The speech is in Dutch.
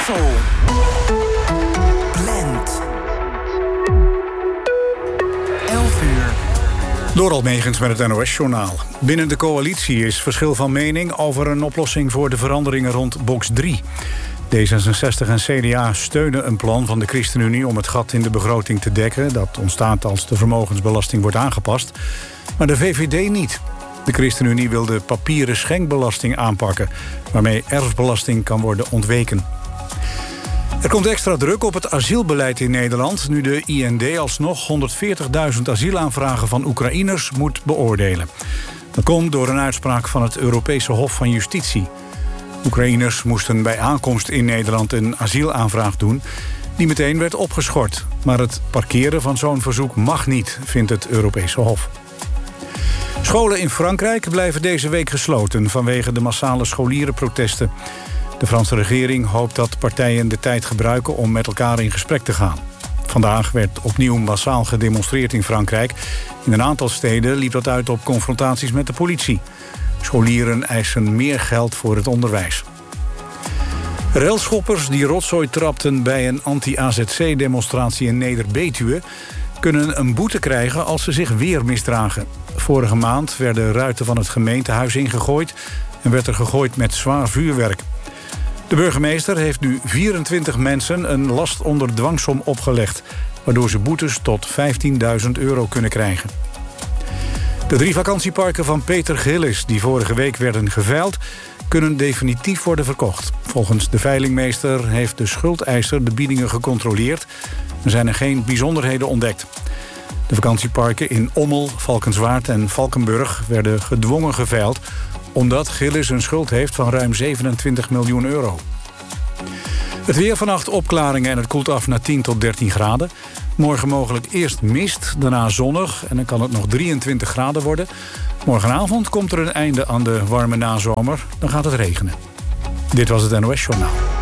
Blend. 11 uur. Doral Megens met het NOS-journaal. Binnen de coalitie is verschil van mening over een oplossing voor de veranderingen rond box 3. D66 en CDA steunen een plan van de ChristenUnie om het gat in de begroting te dekken. Dat ontstaat als de vermogensbelasting wordt aangepast. Maar de VVD niet. De ChristenUnie wil de papieren schenkbelasting aanpakken, waarmee erfbelasting kan worden ontweken. Er komt extra druk op het asielbeleid in Nederland, nu de IND alsnog 140.000 asielaanvragen van Oekraïners moet beoordelen. Dat komt door een uitspraak van het Europese Hof van Justitie. Oekraïners moesten bij aankomst in Nederland een asielaanvraag doen, die meteen werd opgeschort. Maar het parkeren van zo'n verzoek mag niet, vindt het Europese Hof. Scholen in Frankrijk blijven deze week gesloten vanwege de massale scholierenprotesten. De Franse regering hoopt dat partijen de tijd gebruiken om met elkaar in gesprek te gaan. Vandaag werd opnieuw massaal gedemonstreerd in Frankrijk. In een aantal steden liep dat uit op confrontaties met de politie. Scholieren eisen meer geld voor het onderwijs. Relschoppers die rotzooi trapten bij een anti-AZC-demonstratie in Neder-Betuwe kunnen een boete krijgen als ze zich weer misdragen. Vorige maand werden ruiten van het gemeentehuis ingegooid en werd er gegooid met zwaar vuurwerk. De burgemeester heeft nu 24 mensen een last onder dwangsom opgelegd, waardoor ze boetes tot €15.000 kunnen krijgen. De 3 vakantieparken van Peter Gillis, die vorige week werden geveild, kunnen definitief worden verkocht. Volgens de veilingmeester heeft de schuldeiser de biedingen gecontroleerd. Er zijn er geen bijzonderheden ontdekt. De vakantieparken in Ommel, Valkenswaard en Valkenburg werden gedwongen geveild, omdat Gillis een schuld heeft van ruim €27 miljoen. Het weer vannacht opklaringen en het koelt af naar 10 tot 13 graden. Morgen mogelijk eerst mist, daarna zonnig en dan kan het nog 23 graden worden. Morgenavond komt er een einde aan de warme nazomer, dan gaat het regenen. Dit was het NOS Journaal.